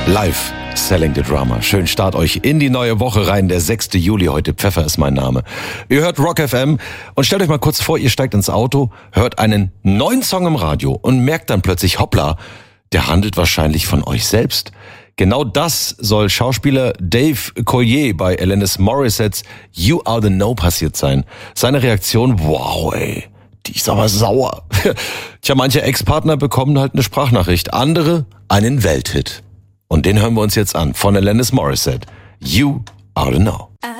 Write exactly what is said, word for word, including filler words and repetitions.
Live Selling the Drama. Schön Start euch in die neue Woche rein. Der sechste Juli heute. Pfeffer ist mein Name. Ihr hört Rock F M und stellt euch mal kurz vor, ihr steigt ins Auto, hört einen neuen Song im Radio und merkt dann plötzlich, hoppla, der handelt wahrscheinlich von euch selbst. Genau das soll Schauspieler Dave Coulier bei Alanis Morissettes You Are The Know passiert sein. Seine Reaktion, wow ey, die ist aber sauer. Tja, manche Ex-Partner bekommen halt eine Sprachnachricht, andere einen Welthit. Und den hören wir uns jetzt an von Alanis Morissette. You Are The Know.